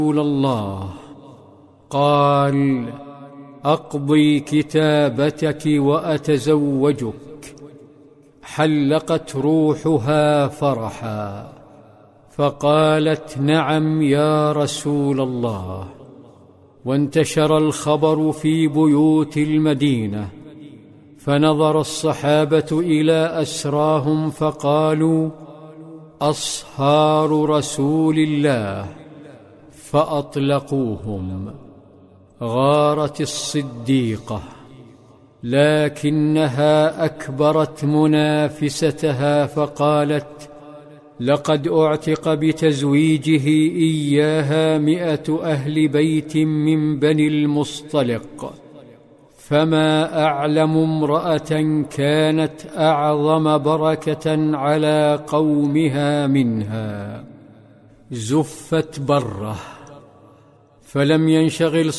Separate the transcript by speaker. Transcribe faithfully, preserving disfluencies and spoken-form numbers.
Speaker 1: رسول الله. قال: أقضي كتابتك وأتزوجك. حلقت روحها فرحا، فقالت: نعم يا رسول الله. وانتشر الخبر في بيوت المدينة، فنظر الصحابة إلى أسراهم فقالوا: أصهار رسول الله، فأطلقوهم. غارت الصديقة، لكنها أكبرت منافستها فقالت: لقد أعتق بتزويجه إياها مئة أهل بيت من بني المصطلق، فما أعلم امرأة كانت أعظم بركة على قومها منها. زفت بره، فلم ينشغل